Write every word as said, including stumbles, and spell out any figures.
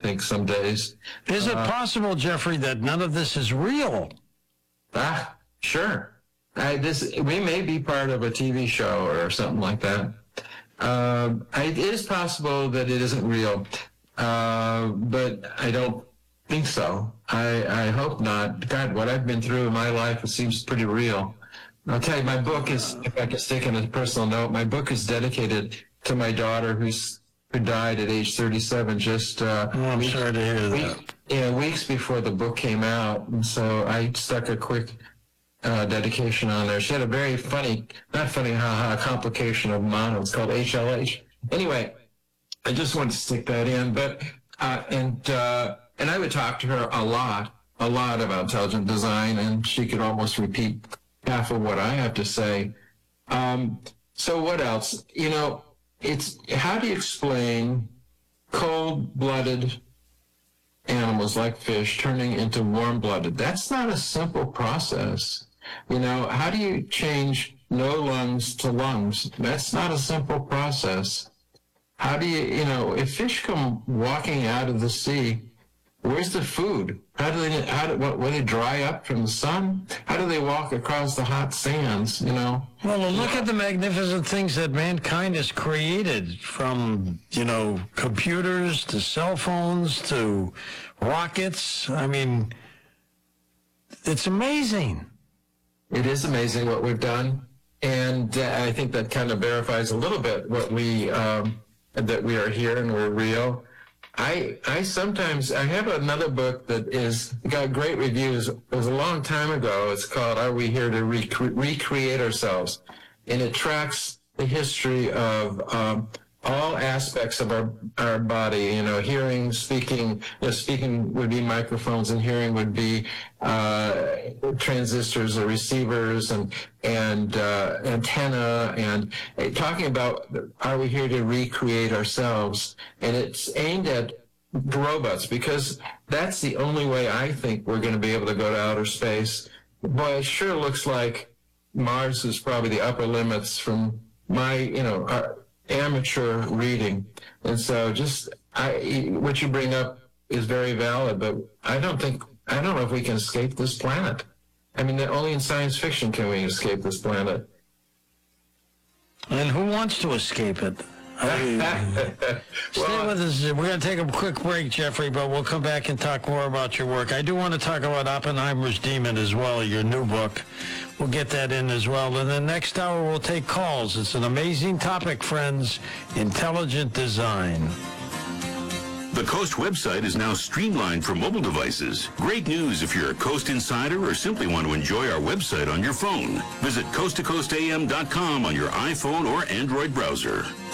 think, some days. Is it uh, possible, Jeffrey, that none of this is real? Ah, sure. I, this we may be part of a T V show or something like that. Uh, it is possible that it isn't real, uh, but I don't think so. I, I hope not. God, what I've been through in my life, it seems pretty real. I'll tell you, my book is, if I can stick in a personal note, my book is dedicated to my daughter who's who died at age thirty-seven, just uh, oh, I'm weeks, sorry to hear that. Week, yeah, weeks before the book came out, and so I stuck a quick uh, dedication on there. She had a very funny, not funny, haha, complication of mono. It's called H L H. Anyway, I just wanted to stick that in, but uh, and uh, and I would talk to her a lot, a lot about intelligent design, and she could almost repeat half of what I have to say. Um, so what else? You know, it's how do you explain cold-blooded animals like fish turning into warm-blooded? That's not a simple process. You know, how do you change no lungs to lungs? That's not a simple process. How do you, you know, if fish come walking out of the sea, where's the food? How do they, how do, what, when they dry up from the sun? How do they walk across the hot sands, you know? Well, look at the magnificent things that mankind has created, from, you know, computers to cell phones to rockets. I mean, it's amazing. It is amazing what we've done. And uh, I think that kind of verifies a little bit what we, um, that we are here and we're real. I I sometimes, I have another book that is got great reviews. It was a long time ago. It's called Are We Here to Rec- Recreate Ourselves? And it tracks the history of um, all aspects of our, our body, you know, hearing, speaking. You know, speaking would be microphones, and hearing would be uh, transistors or receivers, and and uh, antenna, and uh, talking about are we here to recreate ourselves? And it's aimed at robots, because that's the only way I think we're going to be able to go to outer space. Boy, it sure looks like Mars is probably the upper limits from my, you know, our amateur reading. And so just I, what you bring up is very valid, but I don't think, I don't know if we can escape this planet. I mean, only in science fiction can we escape this planet. And who wants to escape it? I mean, stay well, with us. We're going to take a quick break, Jeffrey, but we'll come back and talk more about your work. I do want to talk about Oppenheimer's Demon as well, your new book. We'll get that in as well. And the next hour, we'll take calls. It's an amazing topic, friends. Intelligent design. The Coast website is now streamlined for mobile devices. Great news if you're a Coast insider or simply want to enjoy our website on your phone. Visit coast to coast a m dot com on your iPhone or Android browser.